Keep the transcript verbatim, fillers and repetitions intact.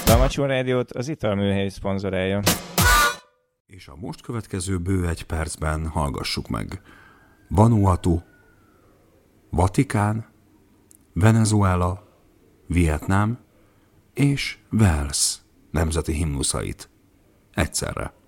Dalmacsó Rádiót az Italműhely szponzorálja. És a most következő bő egy percben hallgassuk meg Vanuatu, Vatikán, Venezuela, Vietnám és Wales nemzeti himnuszait egyszerre.